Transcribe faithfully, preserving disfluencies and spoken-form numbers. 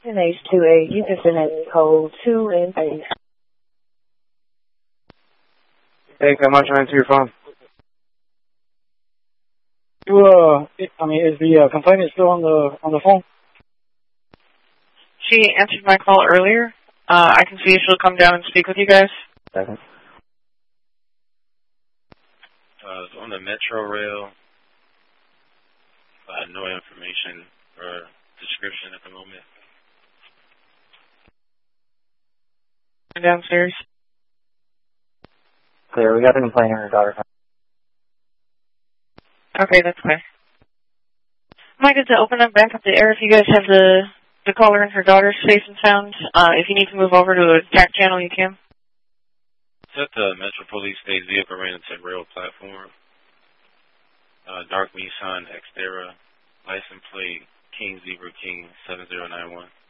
N H two eight, you can send it code two and eight. Hey, how much I answer your phone? You, uh, I mean, is the uh, complainant still on the on the phone? She answered my call earlier. Uh, I can see if she'll come down and speak with you guys. Second. Uh, on the Metro Rail, I have no information or description at the moment. Downstairs. Clear, we got the complainant and her daughter. Okay, that's clear. I might get to open up back up the air if you guys have the, the caller and her daughter safe and sound. Uh, if you need to move over to a T A C channel, you can. Set the Metro Police State vehicle ran into rail platform. Uh, dark Nissan Xterra, license plate King Zebra King seven zero nine one.